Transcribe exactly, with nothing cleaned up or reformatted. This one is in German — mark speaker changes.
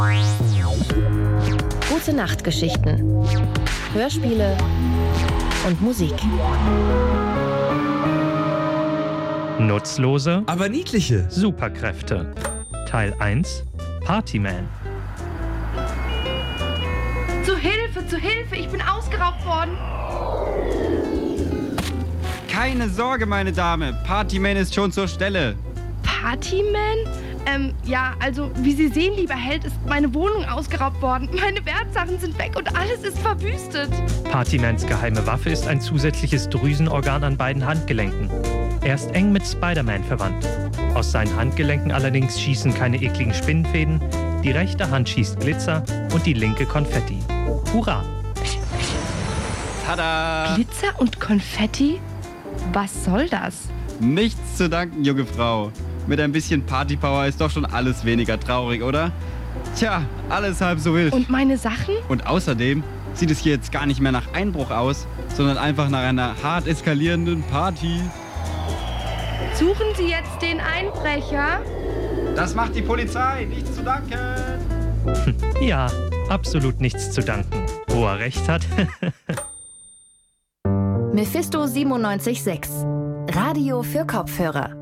Speaker 1: Gute Nachtgeschichten, Hörspiele und Musik.
Speaker 2: Nutzlose,
Speaker 3: aber niedliche
Speaker 2: Superkräfte. Teil eins: Partyman.
Speaker 4: Zu Hilfe, zu Hilfe, ich bin ausgeraubt worden.
Speaker 5: Keine Sorge, meine Dame, Partyman ist schon zur Stelle.
Speaker 4: Partyman? Ähm, ja, also, wie Sie sehen, lieber Held, ist meine Wohnung ausgeraubt worden. Meine Wertsachen sind weg und alles ist verwüstet.
Speaker 2: Partymans geheime Waffe ist ein zusätzliches Drüsenorgan an beiden Handgelenken. Er ist eng mit Spider-Man verwandt. Aus seinen Handgelenken allerdings schießen keine ekligen Spinnenfäden, die rechte Hand schießt Glitzer und die linke Konfetti. Hurra!
Speaker 5: Tada!
Speaker 4: Glitzer und Konfetti? Was soll das?
Speaker 5: Nichts zu danken, junge Frau. Mit ein bisschen Partypower ist doch schon alles weniger traurig, oder? Tja, alles halb so wild.
Speaker 4: Und meine Sachen?
Speaker 5: Und außerdem sieht es hier jetzt gar nicht mehr nach Einbruch aus, sondern einfach nach einer hart eskalierenden Party.
Speaker 4: Suchen Sie jetzt den Einbrecher?
Speaker 5: Das macht die Polizei, nichts zu danken.
Speaker 2: Ja, absolut nichts zu danken. Wo er recht hat.
Speaker 1: Mephisto siebenundneunzig Komma sechs. Radio für Kopfhörer.